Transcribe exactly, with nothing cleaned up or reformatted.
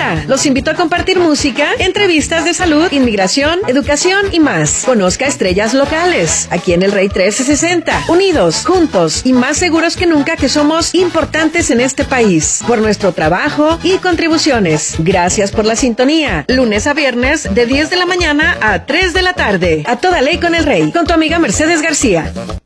Sonora. Los invito a compartir música, entrevistas de salud, inmigración, educación y más. Conozca estrellas locales, aquí en el Rey trece sesenta. Unidos, juntos y más seguros que nunca que somos importantes en este país. Por nuestro trabajo y contribuciones. Gracias por la sintonía. Lunes a viernes de diez de la mañana a tres de la tarde. A toda ley con el Rey. Con tu amiga Mercedes García.